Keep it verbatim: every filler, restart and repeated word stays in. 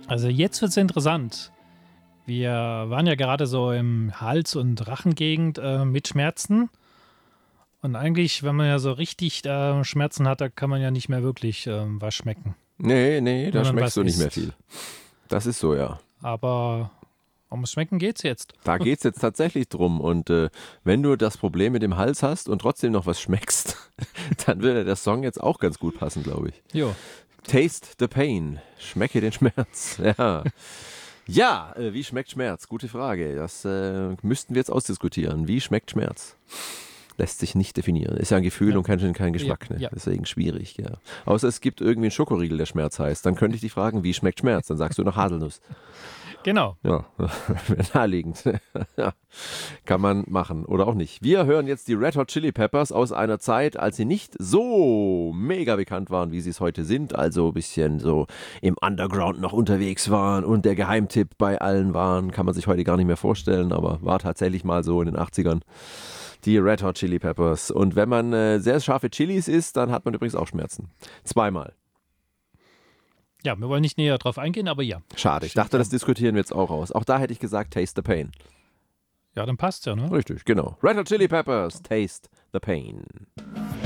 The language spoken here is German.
Also jetzt wird es interessant. Wir waren ja gerade so im Hals- und Rachengegend äh, mit Schmerzen. Und eigentlich, wenn man ja so richtig äh, Schmerzen hat, da kann man ja nicht mehr wirklich äh, was schmecken. Nee, nee, da Wenn man was schmeckst du nicht mehr isst. viel. Das ist so, ja. Aber ums Schmecken geht's jetzt. Da geht es jetzt tatsächlich drum. Und äh, wenn du das Problem mit dem Hals hast und trotzdem noch was schmeckst, dann würde der Song jetzt auch ganz gut passen, glaube ich. Jo. Taste the pain. Schmecke den Schmerz. Ja. Ja, äh, wie schmeckt Schmerz? Gute Frage. Das äh, müssten wir jetzt ausdiskutieren. Wie schmeckt Schmerz? Lässt sich nicht definieren. Ist ja ein Gefühl Ja. und kein, kein Geschmack. Ja, Ne? ja. Deswegen schwierig. Ja. Außer es gibt irgendwie einen Schokoriegel, der Schmerz heißt. Dann könnte ich dich fragen, wie schmeckt Schmerz? Dann sagst du noch Haselnuss. Genau. Ja, wäre naheliegend. Ja, kann man machen oder auch nicht. Wir hören jetzt die Red Hot Chili Peppers aus einer Zeit, als sie nicht so mega bekannt waren, wie sie es heute sind. Also ein bisschen so im Underground noch unterwegs waren und der Geheimtipp bei allen waren. Kann man sich heute gar nicht mehr vorstellen, aber war tatsächlich mal so in den achtzigern. Die Red Hot Chili Peppers. Und wenn man äh, sehr scharfe Chilis isst, dann hat man übrigens auch Schmerzen. Zweimal. Ja, wir wollen nicht näher drauf eingehen, aber ja. Schade. Ich dachte, das diskutieren wir jetzt auch aus. Auch da hätte ich gesagt, Taste the Pain. Ja, dann passt ja, ne? Richtig, genau. Red Hot Chili Peppers, Taste the Pain.